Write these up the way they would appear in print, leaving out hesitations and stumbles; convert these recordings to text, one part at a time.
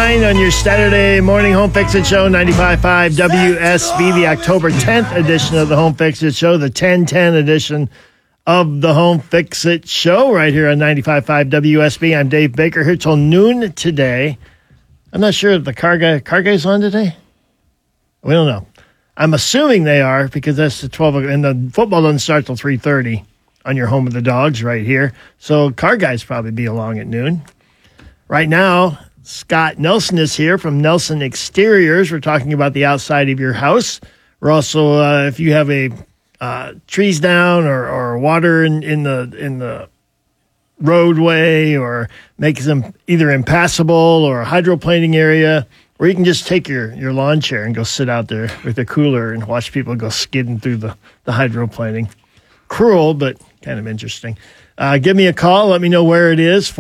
9 on your Saturday morning Home Fix It Show, 95.5 WSB, the October 10th edition of the Home Fix It Show, the 10/10 edition of the Home Fix It Show, right here on 95.5 WSB. I'm Dave Baker, here till noon today. I'm not sure if the car guy's on today. We don't know. I'm assuming they are because that's the 12, and the football doesn't start till 3:30 on your home of the dogs right here. So car guys probably be along at noon. Right now, Scott Nelson is here from Nelson Exteriors. We're talking about the outside of your house. We're also, if you have a trees down or water in the roadway, or makes them either impassable or a hydroplaning area, or you can just take your lawn chair and go sit out there with a cooler and watch people go skidding through the hydroplaning. Cruel, but kind of interesting. Give me a call. Let me know where it is.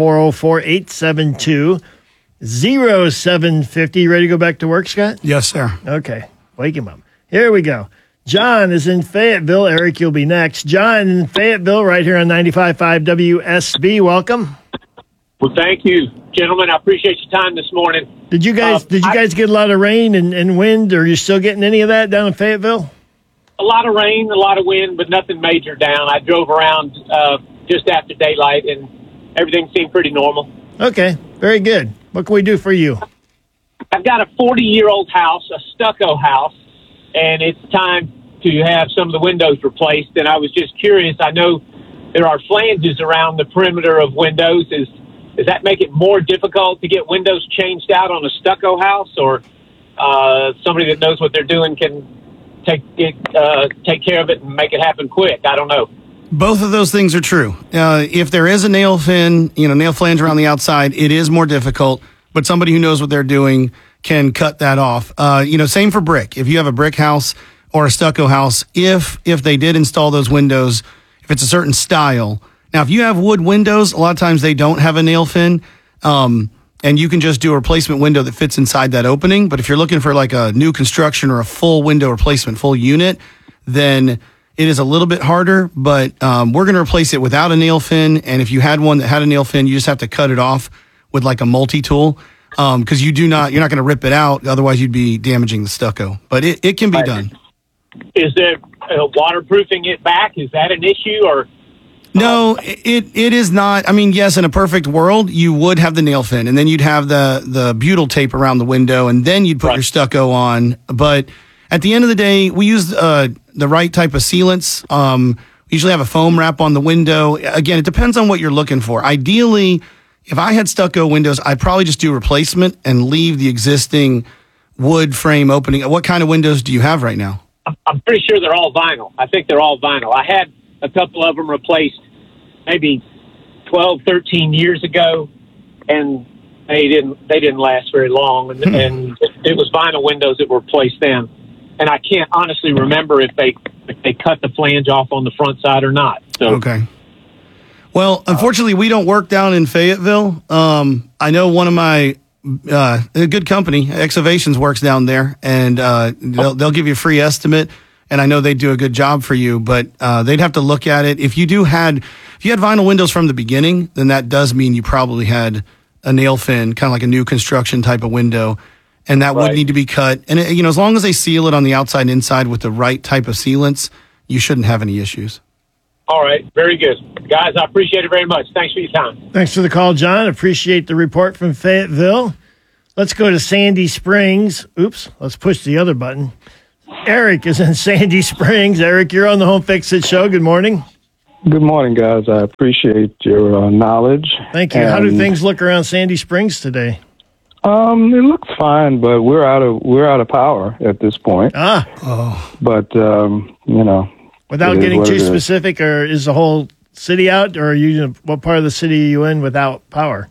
404-872-0750. Ready to go back to work, Scott? Yes, sir. Okay. Wake him up. Here we go. John is in Fayetteville. Eric, you'll be next. John in Fayetteville, right here on 95.5 WSB. Welcome. Well, thank you, gentlemen. I appreciate your time this morning. Did you guys get a lot of rain and wind, or are you still getting any of that down in Fayetteville? A lot of rain, a lot of wind, but nothing major down. I drove around just after daylight, and everything seemed pretty normal. Okay, very good. What can we do for you? I've got a 40-year-old house, a stucco house, and it's time to have some of the windows replaced. And I was just curious. I know there are flanges around the perimeter of windows. Does that make it more difficult to get windows changed out on a stucco house, or somebody that knows what they're doing can take care of it and make it happen quick? I don't know. Both of those things are true. If there is a nail flange around the outside, it is more difficult, but somebody who knows what they're doing can cut that off. Same for brick. If you have a brick house or a stucco house, if they did install those windows, if it's a certain style. Now, if you have wood windows, a lot of times they don't have a nail fin, and you can just do a replacement window that fits inside that opening. But if you're looking for like a new construction or a full window replacement, full unit, then it is a little bit harder, but we're going to replace it without a nail fin. And if you had one that had a nail fin, you just have to cut it off with like a multi-tool, because you're not going to rip it out. Otherwise, you'd be damaging the stucco. But it can be done. Is there waterproofing it back? Is that an issue, or? No, it is not. I mean, yes, in a perfect world, you would have the nail fin, and then you'd have the butyl tape around the window, and then you'd put your stucco on. But at the end of the day, we use the right type of sealants. We usually have a foam wrap on the window. Again, it depends on what you're looking for. Ideally, if I had stucco windows, I'd probably just do replacement and leave the existing wood frame opening. What kind of windows do you have right now? I'm pretty sure they're all vinyl. I think they're all vinyl. I had a couple of them replaced maybe 12, 13 years ago, and they didn't last very long. And it was vinyl windows that were replaced then. And I can't honestly remember if they cut the flange off on the front side or not. So. Okay. Well, unfortunately, we don't work down in Fayetteville. I know one of my a good company, Excavations, works down there, and they'll give you a free estimate. And I know they do a good job for you, but they'd have to look at it. If you had vinyl windows from the beginning, then that does mean you probably had a nail fin, kind of like a new construction type of window, and that would need to be cut. And as long as they seal it on the outside and inside with the right type of sealants, you shouldn't have any issues. All right, very good, guys. I appreciate it very much. Thanks for your time. Thanks for the call, John. Appreciate the report from Fayetteville. Let's go to Sandy Springs. Oops, let's push the other button. Eric is in Sandy Springs. Eric, you're on the Home Fix It Show. Good morning. Good morning, guys. I appreciate your knowledge. Thank you. How do things look around Sandy Springs today? It looks fine, but we're out of power at this point. But without getting too specific, or is the whole city out, or what part of the city are you in without power?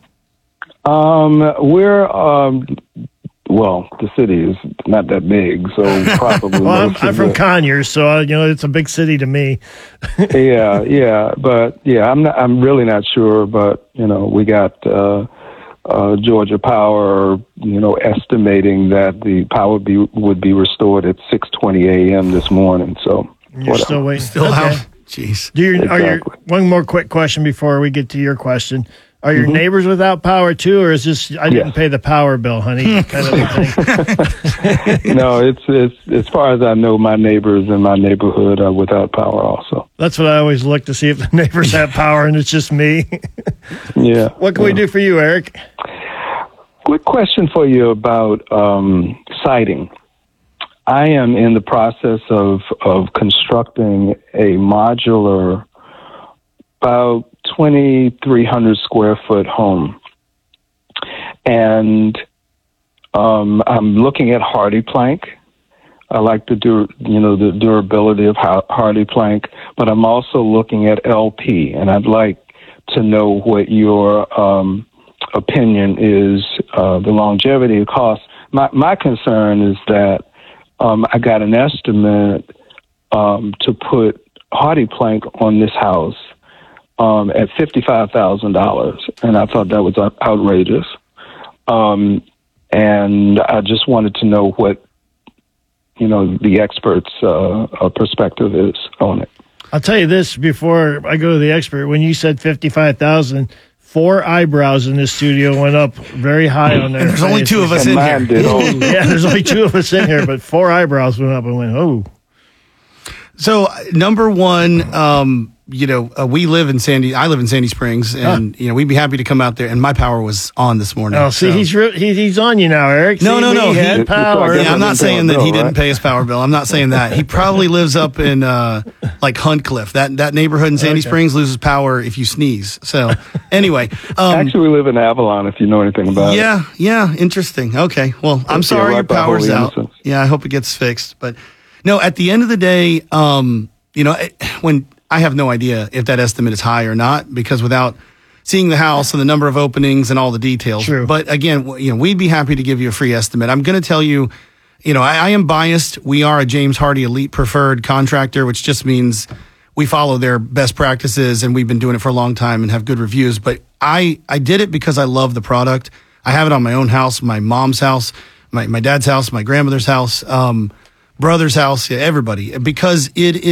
The city is not that big, so probably. Well, I'm from Conyers, so it's a big city to me. I'm really not sure, but we got Georgia Power, estimating that the power would be restored at 6:20 a.m. this morning. So you're still waiting. Still out. Jeez. One more quick question before we get to your question. Are your neighbors without power too, or is this I didn't pay the power bill, honey? Kind of a thing. No, it's as far as I know, my neighbors in my neighborhood are without power also. That's what I always look to see if the neighbors have power, and it's just me. Yeah. What can we do for you, Eric? Quick question for you about siding. I am in the process of constructing a modular, about 2,300 square foot home. And I'm looking at Hardy plank. I like the durability of Hardy plank, but I'm also looking at LP, and I'd like to know what your opinion is, the longevity of cost. My concern is that I got an estimate to put Hardy plank on this house at $55,000, and I thought that was outrageous. And I just wanted to know what the expert's perspective is on it. I'll tell you this before I go to the expert. When you said 55,000, 4 eyebrows in this studio went up very high on there. And there's only 2 of us in here. Yeah, there's only 2 of us in here, but 4 eyebrows went up and went, oh. So number one, we live in I live in Sandy Springs, and we'd be happy to come out there. And my power was on this morning. Oh, see, he's on you now, Eric. No. He had power. Yeah, I'm not saying that he didn't pay his power bill. I'm not saying that. He probably lives up in like Huntcliff. That neighborhood in Sandy Springs loses power if you sneeze. So anyway, actually, we live in Avalon. If you know anything about it. Yeah, interesting. Okay, well, I'm sorry your power's out. Innocence. Yeah, I hope it gets fixed. But no, at the end of the day, when I have no idea if that estimate is high or not, because without seeing the house and the number of openings and all the details. True. But again, we'd be happy to give you a free estimate. I'm going to tell you, I am biased. We are a James Hardie Elite Preferred contractor, which just means we follow their best practices, and we've been doing it for a long time and have good reviews. But I did it because I love the product. I have it on my own house, my mom's house, my dad's house, my grandmother's house, brother's house, everybody, because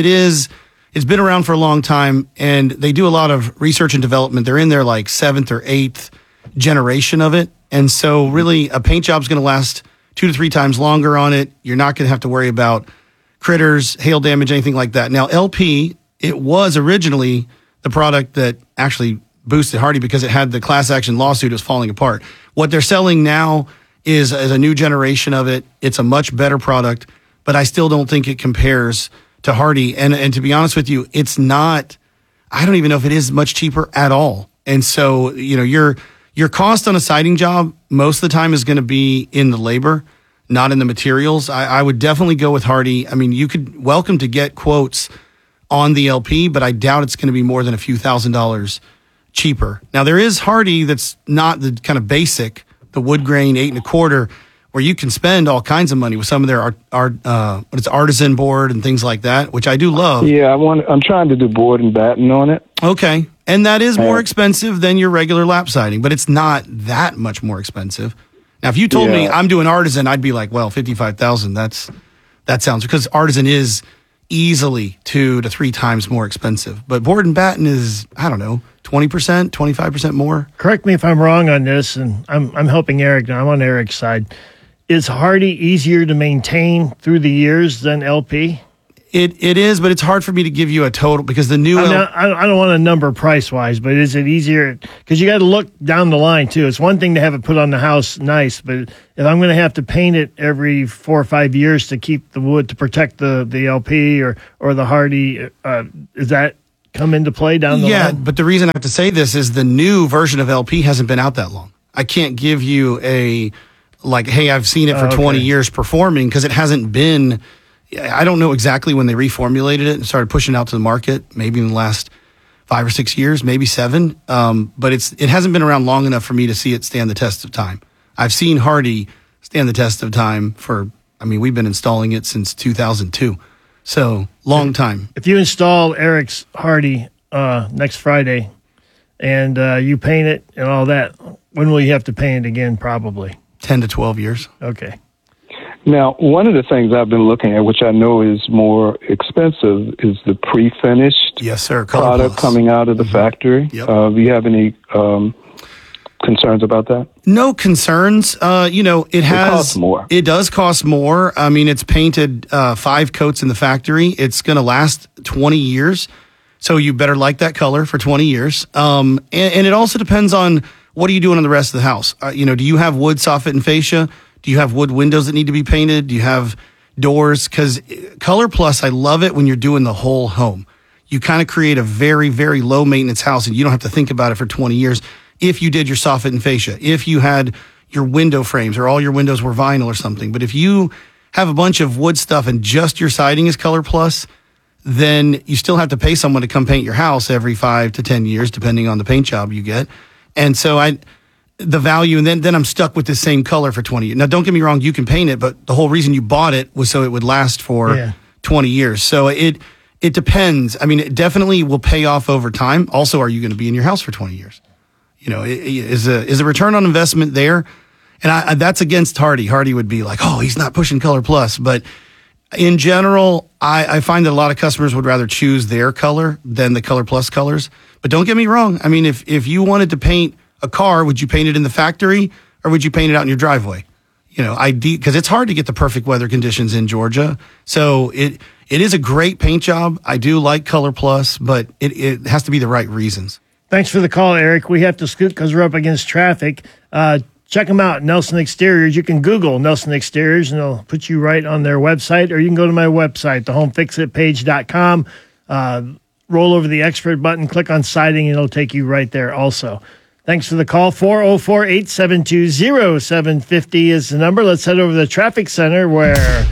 it's been around for a long time, and they do a lot of research and development. They're in their like 7th or 8th generation of it. And so really a paint job's going to last 2 to 3 times longer on it. You're not going to have to worry about critters, hail damage, anything like that. Now, LP, it was originally the product that actually boosted Hardie because it had the class action lawsuit. It was falling apart. What they're selling now is a new generation of it. It's a much better product, but I still don't think it compares to Hardie. And to be honest with you, it's not, I don't even know if it is much cheaper at all. And so, your cost on a siding job most of the time is going to be in the labor, not in the materials. I would definitely go with Hardie. I mean, you could welcome to get quotes on the LP, but I doubt it's going to be more than a few $1,000s cheaper. Now, there is Hardie that's not the kind of basic, the wood grain 8 1/4, where you can spend all kinds of money with some of their artisan board and things like that, which I do love. Yeah, I'm trying to do board and batten on it. Okay, and that is more expensive than your regular lap siding, but it's not that much more expensive. Now, if you told me I'm doing artisan, I'd be like, well, $55,000. That sounds, because artisan is easily 2 to 3 times more expensive, but board and batten is, I don't know, 20%, 25% more. Correct me if I'm wrong on this, and I'm helping Eric now. I'm on Eric's side. Is Hardie easier to maintain through the years than LP? It is, but it's hard for me to give you a total because the new... I don't want a number price-wise, but is it easier? Because you got to look down the line, too. It's one thing to have it put on the house nice, but if I'm going to have to paint it every 4 or 5 years to keep the wood, to protect the LP or the Hardie, does that come into play down the line? Yeah, but the reason I have to say this is the new version of LP hasn't been out that long. I can't give you hey, I've seen it for 20 years performing, because it hasn't been, I don't know exactly when they reformulated it and started pushing it out to the market, maybe in the last 5 or 6 years, maybe 7. But it hasn't been around long enough for me to see it stand the test of time. I've seen Hardie stand the test of time we've been installing it since 2002. So long time. If you install Eric's Hardie next Friday and you paint it and all that, when will you have to paint it again, probably? 10 to 12 years. Okay. Now, one of the things I've been looking at, which I know is more expensive, is the pre-finished product coming out of the factory. Yep. Do you have any concerns about that? No concerns. It costs more. It does cost more. I mean, it's painted 5 coats in the factory. It's going to last 20 years. So you better like that color for 20 years. And it also depends on what are you doing on the rest of the house. Do you have wood soffit and fascia? Do you have wood windows that need to be painted? Do you have doors? Because Color Plus, I love it when you're doing the whole home. You kind of create a very, very low maintenance house, and you don't have to think about it for 20 years. If you did your soffit and fascia, if you had your window frames or all your windows were vinyl or something. But if you have a bunch of wood stuff and just your siding is Color Plus, then you still have to pay someone to come paint your house every 5 to 10 years, depending on the paint job you get. And so the value, and then I'm stuck with the same color for 20 years. Now, don't get me wrong, you can paint it, but the whole reason you bought it was so it would last for 20 years. So it depends. I mean, it definitely will pay off over time. Also, are you going to be in your house for 20 years? Is a return on investment there? And that's against Hardy. Hardy would be like, oh, he's not pushing Color Plus. But in general, I find that a lot of customers would rather choose their color than the Color Plus colors. But don't get me wrong. I mean, if you wanted to paint a car, would you paint it in the factory or would you paint it out in your driveway? Because it's hard to get the perfect weather conditions in Georgia. So it is a great paint job. I do like Color Plus, but it has to be the right reasons. Thanks for the call, Eric. We have to scoot because we're up against traffic. Check them out, Nelson Exteriors. You can Google Nelson Exteriors, and they'll put you right on their website, or you can go to my website, thehomefixitpage.com. Roll over the expert button, click on siding, and it'll take you right there also. Thanks for the call. 404-872-0750 is the number. Let's head over to the traffic center where...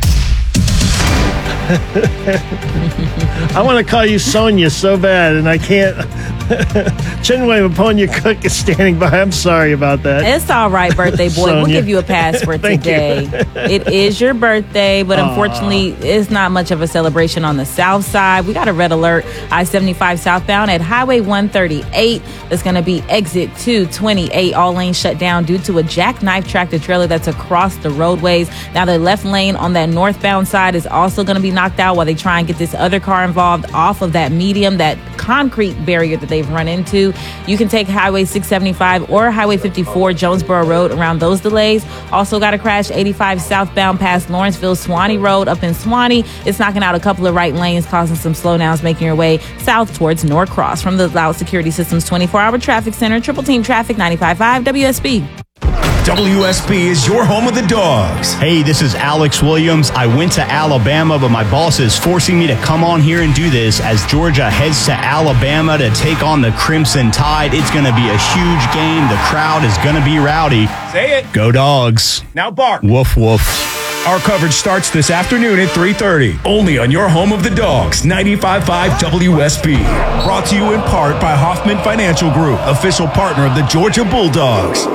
I want to call you Sonia so bad, and I can't. Chinway Maponia Cook is standing by. I'm sorry about that. It's all right, birthday boy. Sonia. We'll give you a pass for today. It is your birthday, but unfortunately, it's not much of a celebration on the south side. We got a red alert, I-75 southbound at Highway 138. That's going to be exit 228. All lanes shut down due to a jackknife tractor trailer that's across the roadways. Now, the left lane on that northbound side is also going to be knocked out while they try and get this other car involved off of that medium, that concrete barrier that they've run into. You can take Highway 675 or Highway 54 Jonesboro Road around those delays. Also got a crash 85 southbound past Lawrenceville Swanee Road up in Swanee. It's knocking out a couple of right lanes, causing some slowdowns, making your way south towards Norcross. From the Loud Security Systems 24-hour traffic center, Triple Team Traffic 95.5 WSB. WSB is your home of the Dogs. Hey, this is Alex Williams. I went to Alabama, but my boss is forcing me to come on here and do this as Georgia heads to Alabama to take on the Crimson Tide. It's going to be a huge game. The crowd is going to be rowdy. Say it. Go Dogs. Now bark. Woof, woof. Our coverage starts this afternoon at 3:30. Only on your home of the Dogs, 95.5 WSB. Brought to you in part by Hoffman Financial Group, official partner of the Georgia Bulldogs.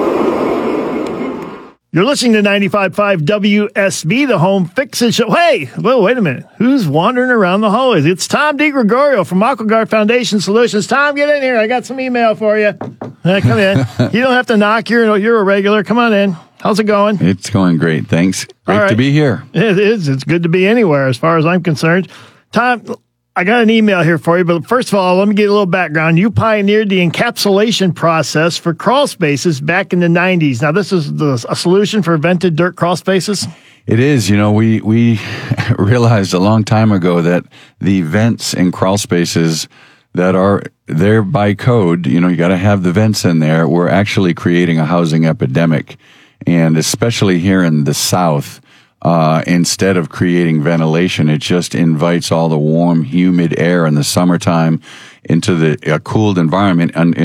You're listening to 95.5 WSB, the Home Fix-It Show. Hey, well, wait a minute. Who's wandering around the hallways? It's Tom DeGregorio from AquaGuard Foundation Solutions. Tom, get in here. I got some email for you. Come in. You don't have to knock. You're a regular. Come on in. How's it going? It's going great. Thanks. Great to be here. It is. It's good to be anywhere as far as I'm concerned. Tom, I got an email here for you, but first of all, let me get a little background. You pioneered the encapsulation process for crawl spaces back in the 90s. Now, this is a solution for vented dirt crawl spaces? It is. We realized a long time ago that the vents in crawl spaces that are there by code, you got to have the vents in there. We're actually creating a housing epidemic. And especially here in the South, instead of creating ventilation, it just invites all the warm, humid air in the summertime into the cooled environment. And